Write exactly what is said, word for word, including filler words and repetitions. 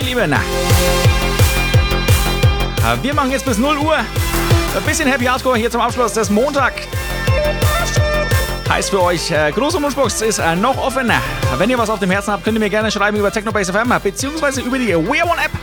Lieben. Wir machen jetzt bis null Uhr ein bisschen Happy Hardcore hier zum Abschluss des Montag. Heißt für euch, äh, große Wunschbox ist äh, noch offen. Wenn ihr was auf dem Herzen habt, könnt ihr mir gerne schreiben über Technobase F M beziehungsweise über die We Are One App.